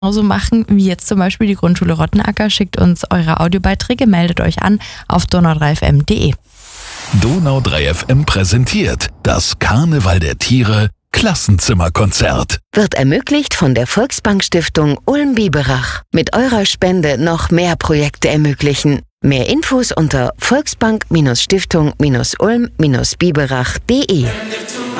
genauso machen wie jetzt zum Beispiel die Grundschule Rottenacker. Schickt uns eure Audiobeiträge, meldet euch an auf donau3fm.de. Donau 3 FM präsentiert das Karneval der Tiere Klassenzimmerkonzert. Wird ermöglicht von der Volksbank-Stiftung Ulm-Biberach. Mit eurer Spende noch mehr Projekte ermöglichen. Mehr Infos unter volksbank-stiftung-ulm-biberach.de.